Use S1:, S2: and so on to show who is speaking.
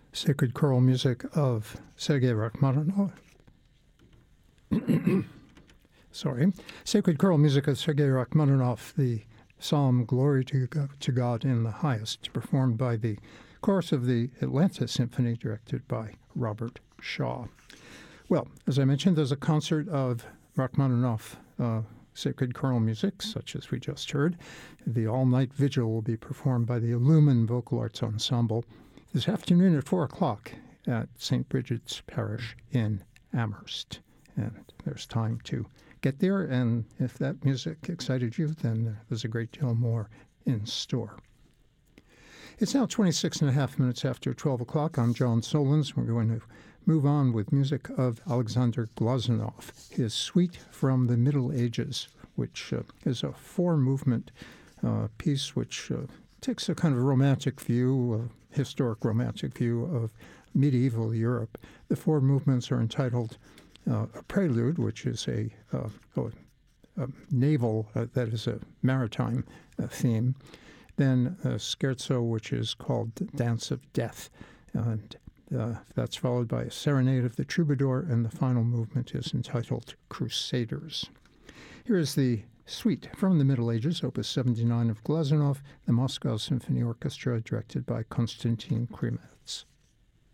S1: Sacred choral music of Sergei Rachmaninoff. Sacred choral music of Sergei Rachmaninoff, the Psalm Glory to God in the Highest, performed by the chorus of the Atlanta Symphony, directed by Robert Shaw. Well, as I mentioned, there's a concert of Rachmaninoff sacred choral music, such as we just heard. The all-night vigil will be performed by the Illumine Vocal Arts Ensemble this afternoon at 4 o'clock at St. Bridget's Parish in Amherst. And there's time to get there, and if that music excited you, then there's a great deal more in store. It's now 26 and a half minutes after 12 o'clock. I'm John Solons. We're going to move on with music of Alexander Glazunov, his Suite from the Middle Ages, which is a four-movement piece which takes a kind of romantic view, a historic romantic view of medieval Europe. The four movements are entitled a prelude, which is a naval, that is a maritime theme, then a scherzo, which is called Dance of Death, and that's followed by a serenade of the troubadour, and the final movement is entitled Crusaders. Here is the Suite from the Middle Ages, Opus 79 of Glazunov, the Moscow Symphony Orchestra, directed by Konstantin Kremetz.